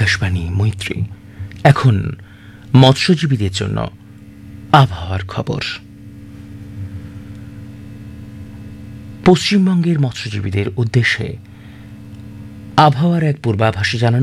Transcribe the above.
আকাশবাণী মৈত্রী। এখন মৎস্যজীবীদের জন্য আবহাওয়ার খবর। পশ্চিমবঙ্গের মৎস্যজীবীদের উদ্দেশ্যে আবহাওয়ার এক পূর্বাভাসে জানানো